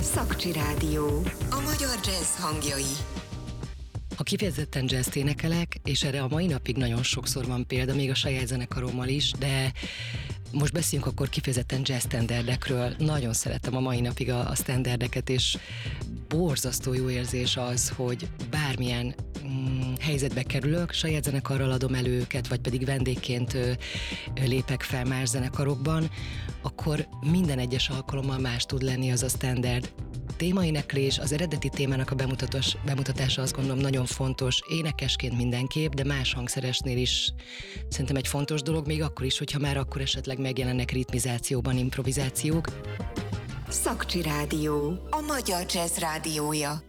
Szakcsi Rádió. A magyar jazz hangjai. Ha kifejezetten jazzt énekelek, és erre a mai napig nagyon sokszor van példa, még a saját zenekarommal is, de most beszéljünk akkor kifejezetten jazz standardekről. Nagyon szeretem a mai napig a standardeket, és borzasztó jó érzés az, hogy bármilyen helyzetbe kerülök, saját zenekarral adom elő őket, vagy pedig vendégként lépek fel más zenekarokban, akkor minden egyes alkalommal más tud lenni az a standard. Témaéneklés, az eredeti témának a bemutatása azt gondolom nagyon fontos, énekesként mindenképp, de más hangszeresnél is szerintem egy fontos dolog, még akkor is, hogyha már akkor esetleg megjelennek ritmizációban improvizációk. Szakcsi Rádió. A magyar jazz rádiója.